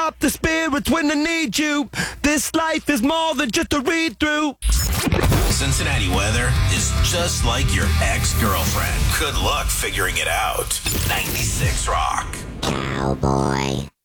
up the spirits when I need you. This life is more than just a read-through. Cincinnati weather is just like your ex-girlfriend. Good luck figuring it out. 96 Rock. Cowboy.